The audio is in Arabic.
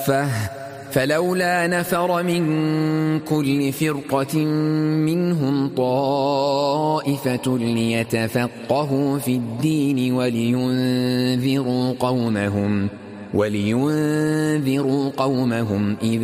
فلولا نفر من كل فرقة منهم طائفة ليتفقهوا في الدين ولينذروا قومهم إذا